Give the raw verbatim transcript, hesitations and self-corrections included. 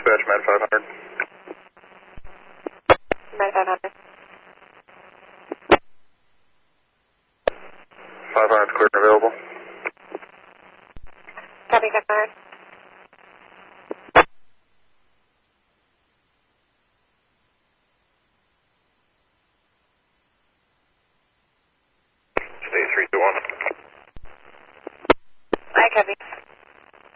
dispatch, Med five hundred. Med five hundred. five hundred clear and available. Copy, five hundred. Stay three two one.